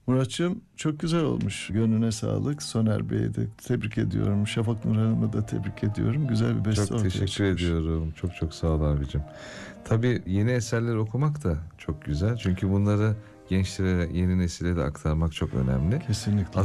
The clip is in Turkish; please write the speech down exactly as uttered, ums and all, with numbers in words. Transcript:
Muratçığım, çok güzel olmuş. Gönlüne sağlık. Soner Bey'i de tebrik ediyorum. Şafak Nur Hanım'ı da tebrik ediyorum. Güzel bir beste Çok ortaya teşekkür çıkmış. ediyorum. Çok çok sağ ol abicim. Tabii yeni eserler okumak da çok güzel. Çünkü bunları gençlere, yeni nesile de aktarmak çok önemli. Kesinlikle.